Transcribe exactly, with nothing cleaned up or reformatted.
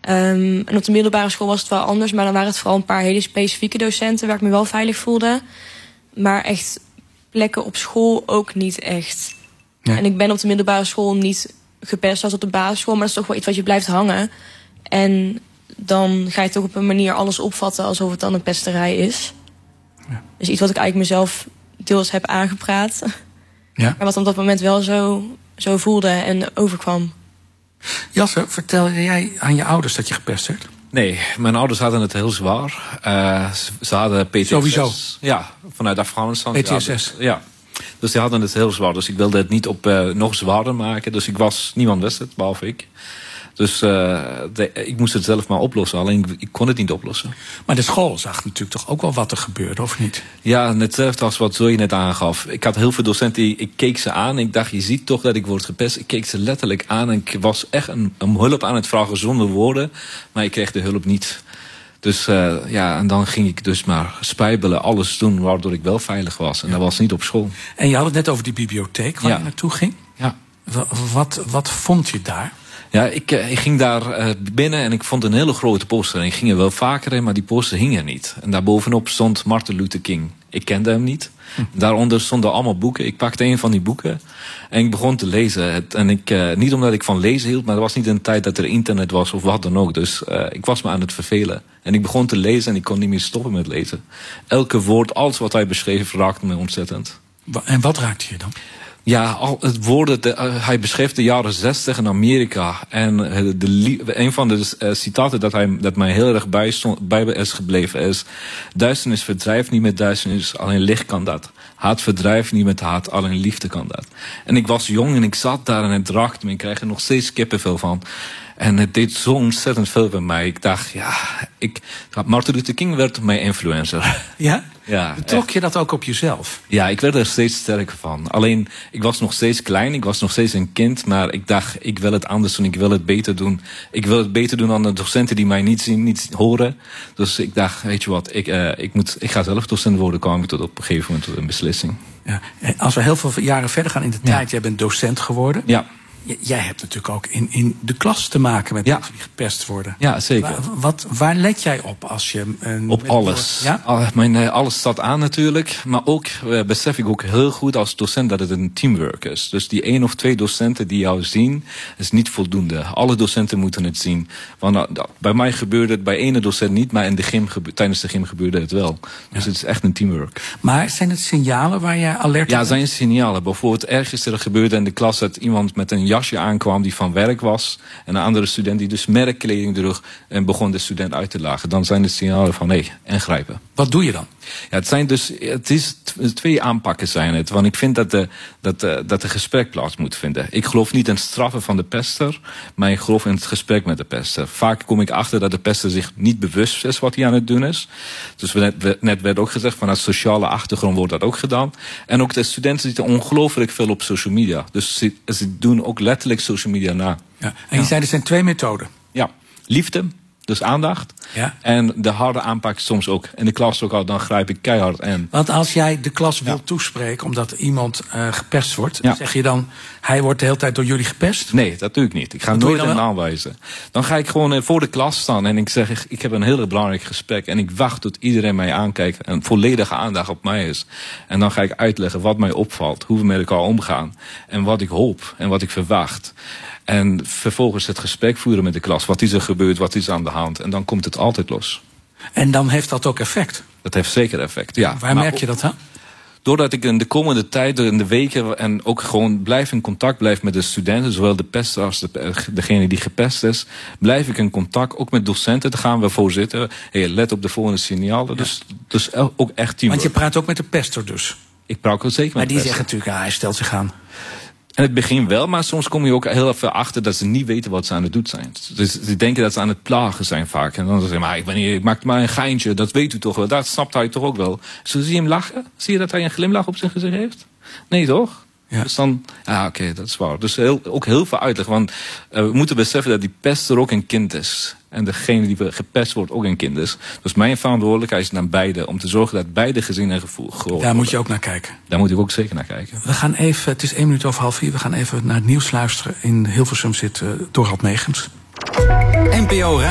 Um, en op de middelbare school was het wel anders, maar dan waren het vooral een paar hele specifieke docenten waar ik me wel veilig voelde. Maar echt plekken op school ook niet echt. Ja. En ik ben op de middelbare school niet gepest als op de basisschool, maar dat is toch wel iets wat je blijft hangen. En dan ga je toch op een manier alles opvatten alsof het dan een pesterij is. Ja. Dus iets wat ik eigenlijk mezelf deels heb aangepraat. Ja. Maar wat op dat moment wel zo, zo voelde en overkwam. Jasser, vertelde jij aan je ouders dat je gepest werd? Nee, mijn ouders hadden het heel zwaar. Uh, ze hadden P T S S. Sowieso? Ja, vanuit Afghanistan. P T S S? Hadden, ja. Dus die hadden het heel zwaar. Dus ik wilde het niet op uh, nog zwaarder maken. Dus ik was, niemand wist het, behalve ik. Dus uh, de, ik moest het zelf maar oplossen. Alleen ik, ik kon het niet oplossen. Maar de school zag natuurlijk toch ook wel wat er gebeurde, of niet? Ja, hetzelfde als wat Zoe net aangaf. Ik had heel veel docenten, die, ik keek ze aan. Ik dacht, je ziet toch dat ik word gepest. Ik keek ze letterlijk aan en ik was echt een, een hulp aan het vragen zonder woorden. Maar ik kreeg de hulp niet. Dus uh, ja, en dan ging ik dus maar spijbelen, alles doen waardoor ik wel veilig was. En ja. Dat was niet op school. En je had het net over die bibliotheek waar ja. je naartoe ging. Ja. Wat, wat vond je daar? Ja, ik, ik ging daar uh, binnen en ik vond een hele grote poster. En ik ging er wel vaker in, maar die poster hing er niet. En daarbovenop stond Martin Luther King. Ik kende hem niet. Hm. Daaronder stonden allemaal boeken. Ik pakte een van die boeken en ik begon te lezen. Het, en ik, uh, niet omdat ik van lezen hield, maar er was niet een tijd dat er internet was of wat dan ook. Dus uh, ik was me aan het vervelen. En ik begon te lezen en ik kon niet meer stoppen met lezen. Elke woord, alles wat hij beschreef, raakte me ontzettend. En wat raakte je dan? Ja, al het woorden, de, uh, hij beschreef de jaren zestig in Amerika. En uh, de, de, een van de uh, citaten dat, hij, dat mij heel erg bij, stond, bij is gebleven is: duisternis verdrijft niet met duisternis, alleen licht kan dat. Haat verdrijft niet met haat, alleen liefde kan dat. En ik was jong en ik zat daar en het raakte me. Ik kreeg er nog steeds kippenvel van. En het deed zo ontzettend veel bij mij. Ik dacht, ja, ik, Martin Luther King werd mijn influencer. Ja? Ja, Betrok je dat ook op jezelf? Ja, ik werd er steeds sterker van. Alleen, ik was nog steeds klein, ik was nog steeds een kind. Maar ik dacht, ik wil het anders doen, ik wil het beter doen. Ik wil het beter doen dan de docenten die mij niet zien, niet horen. Dus ik dacht, weet je wat, ik, uh, ik, moet, ik ga zelf docent worden. Kwam ik tot op een gegeven moment tot een beslissing. Ja. Als we heel veel jaren verder gaan in de ja. tijd, jij bent docent geworden. Ja. J- jij hebt natuurlijk ook in, in de klas te maken met ja. mensen die gepest worden. Ja, zeker. Wa- wat, waar let jij op als je... Uh, op alles. Ja? Al, mijn, uh, alles staat aan natuurlijk. Maar ook uh, besef ik ook heel goed als docent dat het een teamwork is. Dus die één of twee docenten die jou zien, is niet voldoende. Alle docenten moeten het zien. Want uh, bij mij gebeurde het bij ene docent niet, maar in de gym gebe- tijdens de gym gebeurde het wel. Dus ja. het is echt een teamwork. Maar zijn het signalen waar jij alert op Ja, bent? zijn signalen. Bijvoorbeeld ergens er gebeurde in de klas dat iemand met een jasje aankwam die van werk was. En een andere student die dus merkkleding droeg en begon de student uit te lachen. Dan zijn de signalen van nee, ingrijpen. Wat doe je dan? Ja, het zijn dus, het is twee aanpakken zijn het. Want ik vind dat de, dat de, dat de gesprek plaats moet vinden. Ik geloof niet in het straffen van de pester, maar ik geloof in het gesprek met de pester. Vaak kom ik achter dat de pester zich niet bewust is wat hij aan het doen is. Dus net, net werd ook gezegd, vanuit sociale achtergrond wordt dat ook gedaan. En ook de studenten zitten ongelooflijk veel op social media. Dus ze, ze doen ook letterlijk social media na. Ja. En je ja. zei, er zijn twee methoden. Ja, liefde. Dus aandacht. Ja. En de harde aanpak soms ook. In de klas ook al, dan grijp ik keihard in. Want als jij de klas ja. wil toespreken omdat iemand uh, gepest wordt, ja. zeg je dan, hij wordt de hele tijd door jullie gepest? Nee, dat doe ik niet. Ik ga Wat nooit hem aanwijzen. Dan ga ik gewoon uh, voor de klas staan en ik zeg, ik heb een heel belangrijk gesprek. En ik wacht tot iedereen mij aankijkt en volledige aandacht op mij is. En dan ga ik uitleggen wat mij opvalt, hoe we met elkaar omgaan. En wat ik hoop en wat ik verwacht. En vervolgens het gesprek voeren met de klas. Wat is er gebeurd, wat is er aan de hand? En dan komt het altijd los. En dan heeft dat ook effect? Dat heeft zeker effect, ja. Waar maar merk je dat aan? Doordat ik in de komende tijd, in de weken, en ook gewoon blijf in contact blijf met de studenten, zowel de pester als de, degene die gepest is, blijf ik in contact, ook met docenten. Daar gaan we voor zitten. Hey, let op de volgende signalen. Ja. Dus, dus ook echt teamwork. Want je praat ook met de pester dus? Ik praat ook zeker maar met de die zeggen natuurlijk, ja, hij stelt zich aan. In het begin wel, maar soms kom je ook heel even achter dat ze niet weten wat ze aan het doen zijn. Dus ze denken dat ze aan het plagen zijn vaak. En dan zeggen ze, maar ik, ben hier, ik maak maar een geintje, dat weet u toch wel. Dat snapt hij toch ook wel. Zo zie je hem lachen? Zie je dat hij een glimlach op zijn gezicht heeft? Nee, toch? Ja. Dus dan, ja, oké, okay, dat is waar. Dus heel, ook heel veel uitleg. Want uh, we moeten beseffen dat die pester ook een kind is. En degene die gepest wordt ook een kind is. Dus mijn verantwoordelijkheid is naar beide. Om te zorgen dat beide gezinnen gevoel gehoord Daar moet je ook naar kijken. Daar moet ik ook zeker naar kijken. We gaan even, het is één minuut over half vier. We gaan even naar het nieuws luisteren. In Hilversum zit uh, Dorald Megens. N P O